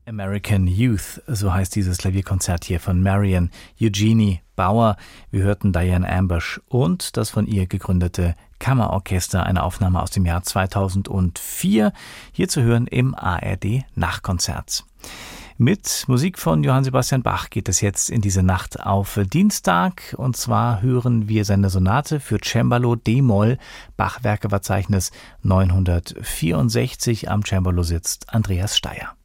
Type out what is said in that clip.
American Youth, so heißt dieses Klavierkonzert hier von Marian Eugenie Bauer. Wir hörten Diane Ambush und das von ihr gegründete Kammerorchester, eine Aufnahme aus dem Jahr 2004, hier zu hören im ARD Nachtkonzert. Mit Musik von Johann Sebastian Bach geht es jetzt in diese Nacht auf Dienstag. Und zwar hören wir seine Sonate für Cembalo d-Moll, Bach-Werkeverzeichnis 964. Am Cembalo sitzt Andreas Steyer.